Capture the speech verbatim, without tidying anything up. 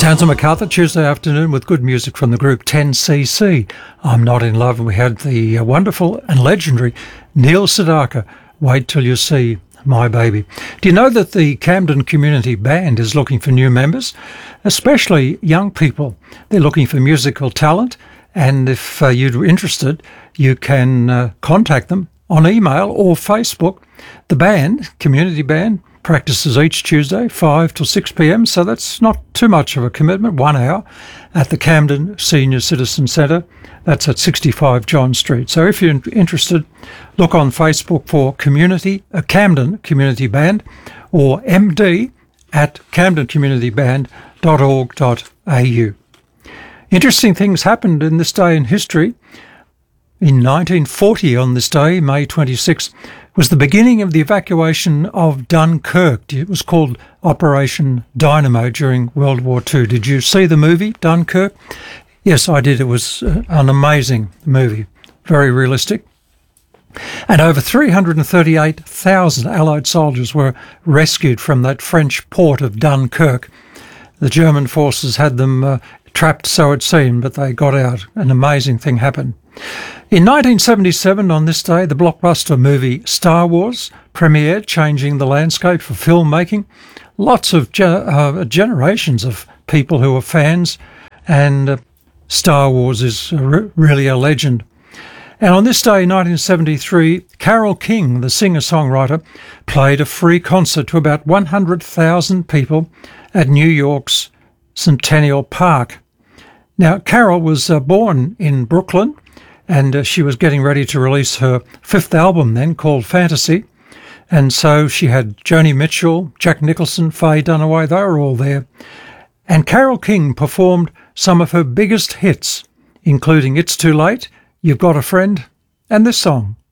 Sounds of MacArthur, Tuesday afternoon with good music from the group ten C C. I'm Not in Love, and we had the uh, wonderful and legendary Neil Sedaka, Wait Till You See My Baby. Do you know that the Camden Community Band is looking for new members, especially young people? They're looking for musical talent, and if uh, you're interested, you can uh, contact them on email or Facebook. The band, Community Band, practices each Tuesday, five till six p.m, so that's not too much of a commitment, one hour, at the Camden Senior Citizen Centre. That's at sixty-five John Street. So if you're interested, look on Facebook for Community, uh, Camden Community Band, or M D at camden community band dot org dot a u. Interesting things happened in this day in history. In nineteen forty, on this day, May twenty-sixth, was the beginning of the evacuation of Dunkirk. It was called Operation Dynamo during World War Two. Did you see the movie, Dunkirk? Yes, I did. It was an amazing movie, very realistic. And over three hundred thirty-eight thousand Allied soldiers were rescued from that French port of Dunkirk. The German forces had them uh, trapped, so it seemed, but they got out. An amazing thing happened. In nineteen seventy-seven, on this day, the blockbuster movie Star Wars premiered, changing the landscape for filmmaking. Lots of ge- uh, generations of people who were fans, and uh, Star Wars is re- really a legend. And on this day, nineteen seventy-three, Carole King, the singer-songwriter, played a free concert to about one hundred thousand people at New York's Centennial Park. Now, Carole was uh, born in Brooklyn, and uh, she was getting ready to release her fifth album then, called Fantasy. And so she had Joni Mitchell, Jack Nicholson, Faye Dunaway, they were all there. And Carole King performed some of her biggest hits, including It's Too Late, You've Got a Friend, and this song.